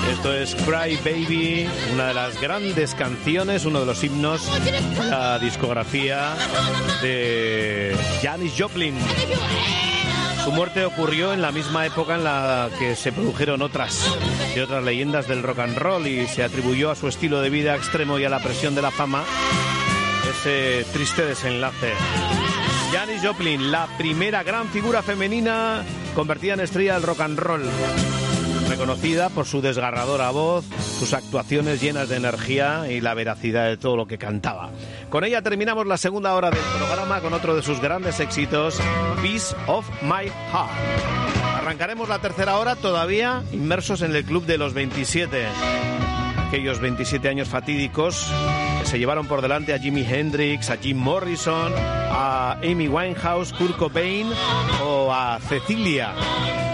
Esto es Cry Baby, una de las grandes canciones, uno de los himnos de la discografía de Janis Joplin. Su muerte ocurrió en la misma época en la que se produjeron otras leyendas del rock and roll y se atribuyó a su estilo de vida extremo y a la presión de la fama ese triste desenlace. Janis Joplin, la primera gran figura femenina convertida en estrella del rock and roll, reconocida por su desgarradora voz, sus actuaciones llenas de energía y la veracidad de todo lo que cantaba. Con ella terminamos la segunda hora del programa con otro de sus grandes éxitos, Piece of My Heart. Arrancaremos la tercera hora todavía inmersos en el club de los 27. Aquellos 27 años fatídicos que se llevaron por delante a Jimi Hendrix, a Jim Morrison, a Amy Winehouse, Kurt Cobain o a Cecilia.